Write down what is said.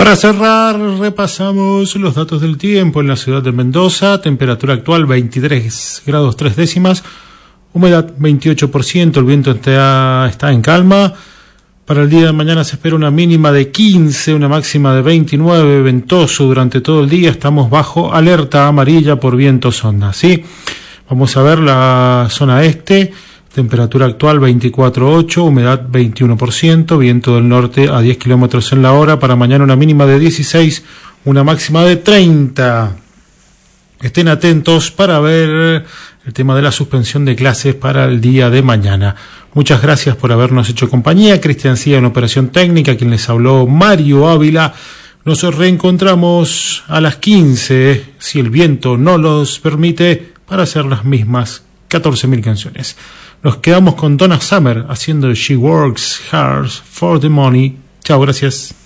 Para cerrar, repasamos los datos del tiempo en la ciudad de Mendoza. Temperatura actual 23 grados 3 décimas, humedad 28%, el viento está en calma. Para el día de mañana se espera una mínima de 15, una máxima de 29, ventoso durante todo el día. Estamos bajo alerta amarilla por vientos ondas, ¿sí? Vamos a ver la zona este. Temperatura actual 24,8, humedad 21%, viento del norte a 10 kilómetros en la hora. Para mañana una mínima de 16, una máxima de 30. Estén atentos para ver el tema de la suspensión de clases para el día de mañana. Muchas gracias por habernos hecho compañía. Cristian Cía en operación técnica, quien les habló Mario Ávila. Nos reencontramos a las 15, si el viento no los permite, para hacer las mismas 14.000 canciones. Nos quedamos con Donna Summer haciendo She Works Hard for the Money. Chao, gracias.